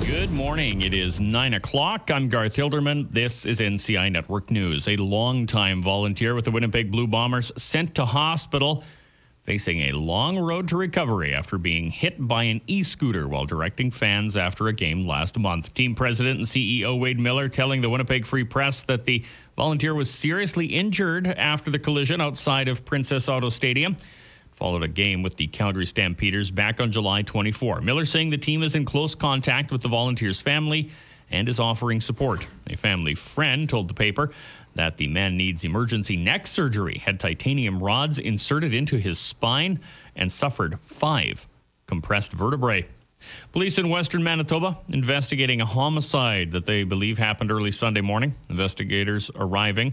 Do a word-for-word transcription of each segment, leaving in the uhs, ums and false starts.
Good morning. It is nine o'clock. I'm Garth Hilderman. This is N C I Network News. A longtime volunteer with the Winnipeg Blue Bombers sent to hospital, facing a long road to recovery after being hit by an e-scooter while directing fans after a game last month. Team president and C E O Wade Miller telling the Winnipeg Free Press that the volunteer was seriously injured after the collision outside of Princess Auto Stadium. Followed a game with the Calgary Stampeders back on July twenty-fourth. Miller saying the team is in close contact with the volunteer's family and is offering support. A family friend told the paper that the man needs emergency neck surgery, had titanium rods inserted into his spine, and suffered five compressed vertebrae. Police in Western Manitoba investigating a homicide that they believe happened early Sunday morning. Investigators arriving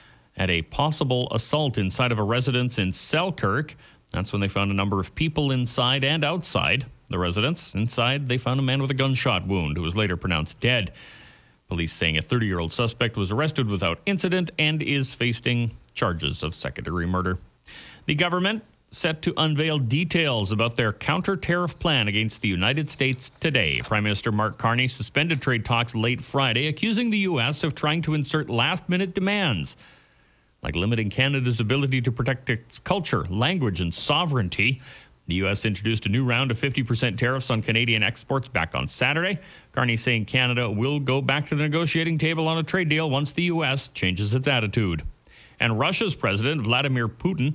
at a possible assault inside of a residence in Selkirk. That's when they found a number of people inside and outside the residence. Inside, they found a man with a gunshot wound who was later pronounced dead. Police saying a thirty-year-old suspect was arrested without incident and is facing charges of second-degree murder. The government set to unveil details about their counter-tariff plan against the United States today. Prime Minister Mark Carney suspended trade talks late Friday, accusing the U S of trying to insert last-minute demands, like limiting Canada's ability to protect its culture, language, and sovereignty. The U S introduced a new round of fifty percent tariffs on Canadian exports back on Saturday. Carney saying Canada will go back to the negotiating table on a trade deal once the U S changes its attitude. And Russia's President Vladimir Putin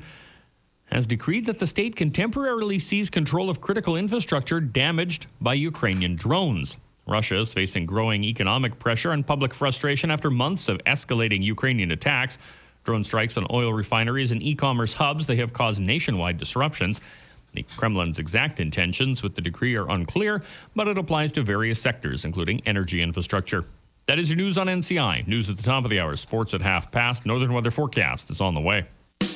has decreed that the state can temporarily seize control of critical infrastructure damaged by Ukrainian drones. Russia is facing growing economic pressure and public frustration after months of escalating Ukrainian attacks. Drone strikes on oil refineries and e-commerce hubs, they have caused nationwide disruptions. The Kremlin's exact intentions with the decree are unclear, but it applies to various sectors, including energy infrastructure. That is your news on N C I. News at the top of the hour, sports at half past. Northern weather forecast is on the way.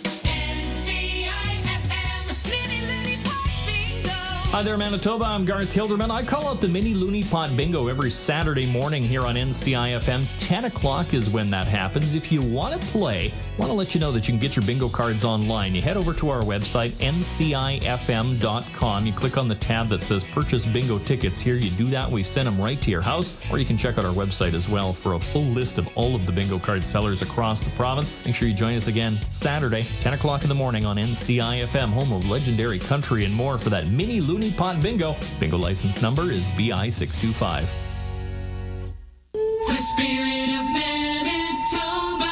Hi there, Manitoba. I'm Garth Hilderman. I call out the Mini Looney Pot Bingo every Saturday morning here on N C I F M. ten o'clock is when that happens. If you want to play, I want to let you know that you can get your bingo cards online. You head over to our website, N C I F M dot com. You click on the tab that says Purchase Bingo Tickets. Here you do that. We send them right to your house. Or you can check out our website as well for a full list of all of the bingo card sellers across the province. Make sure you join us again Saturday, ten o'clock in the morning on N C I F M, home of legendary country and more for that Mini Looney Pot Bingo. Bingo license number is B I six two five. The spirit of Manitoba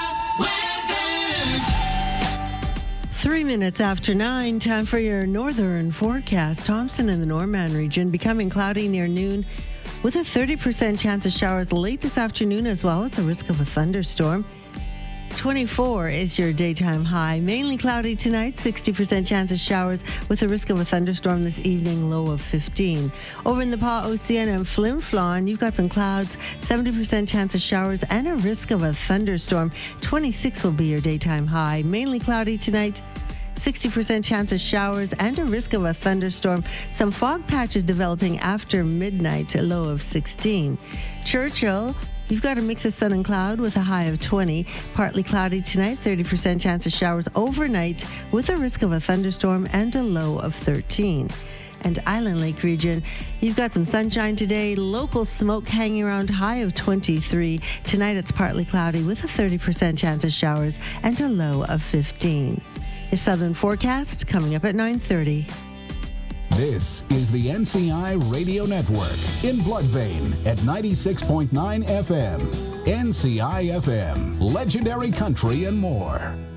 weather. Three minutes after nine, time for your northern forecast. Thompson in the Norman region becoming cloudy near noon with a thirty percent chance of showers late this afternoon as well. It's a risk of a thunderstorm. twenty-four is your daytime high. Mainly cloudy tonight, sixty percent chance of showers with a risk of a thunderstorm this evening, low of fifteen. Over in the Pas Ocean and Flin Flon, you've got some clouds, seventy percent chance of showers and a risk of a thunderstorm. twenty-six will be your daytime high. Mainly cloudy tonight, sixty percent chance of showers and a risk of a thunderstorm. Some fog patches developing after midnight, a low of sixteen. Churchill, you've got a mix of sun and cloud with a high of twenty. Partly cloudy tonight, thirty percent chance of showers overnight with a risk of a thunderstorm and a low of thirteen. And Island Lake region, you've got some sunshine today, local smoke hanging around, high of twenty-three. Tonight it's partly cloudy with a thirty percent chance of showers and a low of fifteen. Your southern forecast coming up at nine thirty. This is the N C I Radio Network in Bloodvein at ninety-six point nine F M. N C I F M, legendary country and more.